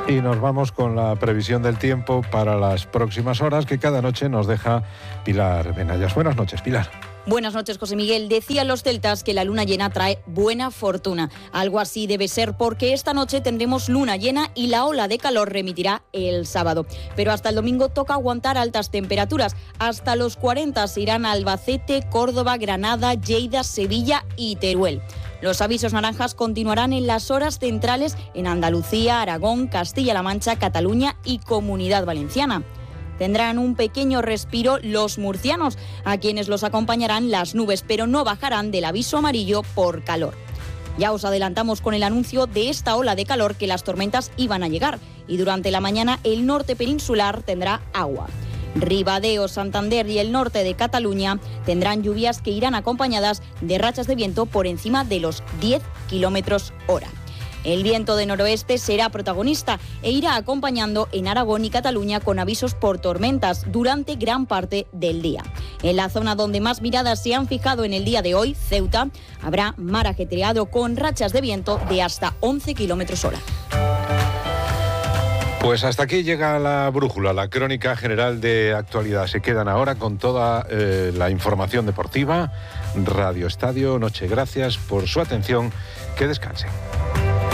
Y nos vamos con la previsión del tiempo para las próximas horas que cada noche nos deja Pilar Benayas. Buenas noches, Pilar. Buenas noches, José Miguel. Decían los celtas que la luna llena trae buena fortuna. Algo así debe ser porque esta noche tendremos luna llena y la ola de calor remitirá el sábado. Pero hasta el domingo toca aguantar altas temperaturas. Hasta los 40 se irán a Albacete, Córdoba, Granada, Lleida, Sevilla y Teruel. Los avisos naranjas continuarán en las horas centrales en Andalucía, Aragón, Castilla-La Mancha, Cataluña y Comunidad Valenciana. Tendrán un pequeño respiro los murcianos, a quienes los acompañarán las nubes, pero no bajarán del aviso amarillo por calor. Ya os adelantamos con el anuncio de esta ola de calor que las tormentas iban a llegar y durante la mañana el norte peninsular tendrá agua. Ribadeo, Santander y el norte de Cataluña tendrán lluvias que irán acompañadas de rachas de viento por encima de los 10 kilómetros hora. El viento de noroeste será protagonista e irá acompañando en Aragón y Cataluña con avisos por tormentas durante gran parte del día. En la zona donde más miradas se han fijado en el día de hoy, Ceuta, habrá mar ajetreado con rachas de viento de hasta 11 kilómetros hora. Pues hasta aquí llega la brújula, la crónica general de actualidad. Se quedan ahora con toda la información deportiva. Radio Estadio Noche, gracias por su atención. Que descansen.